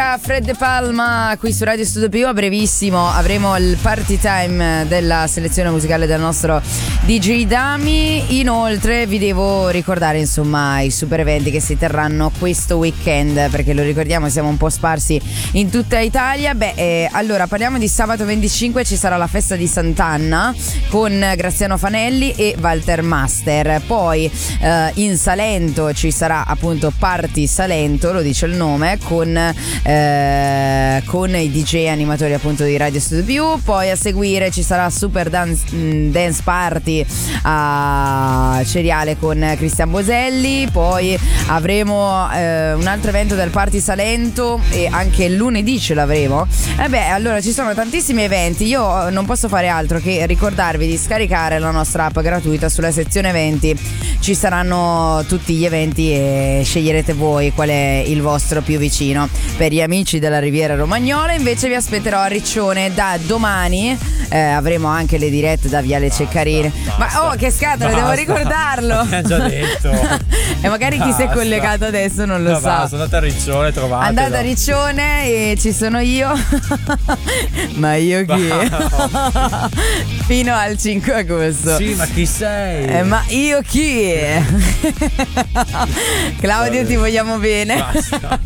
era Fred De Palma qui su Radio Studio Più. A brevissimo avremo il party time della selezione musicale del nostro DJ Dami. Inoltre vi devo ricordare insomma i super eventi che si terranno questo weekend, perché lo ricordiamo, siamo un po' sparsi in tutta Italia. Allora parliamo di sabato 25, ci sarà la festa di Sant'Anna con Graziano Fanelli e Walter Master. Poi in Salento ci sarà appunto Party Salento, lo dice il nome, con i DJ animatori appunto di Radio Studio Più. Poi a seguire ci sarà Super Dance Party a Ceriale con Cristian Boselli. Poi avremo un altro evento del Party Salento e anche lunedì ce l'avremo. Allora ci sono tantissimi eventi. Io non posso fare altro che ricordarvi di scaricare la nostra app gratuita. Sulla sezione eventi ci saranno tutti gli eventi e sceglierete voi qual è il vostro più vicino. Per gli amici della Riviera Romagnola invece vi aspetterò a Riccione da domani. Avremo anche le dirette da Viale Ceccarini. Ma che scatola, devo ricordarlo. L'ho già detto. E magari chi si è collegato adesso non lo sa. Sono andata a Riccione, trovatelo. Andate a Riccione e ci sono io. Ma io chi? Fino al 5 agosto. Sì, ma chi sei? Ma io chi? Claudio, ti vogliamo bene. Basta.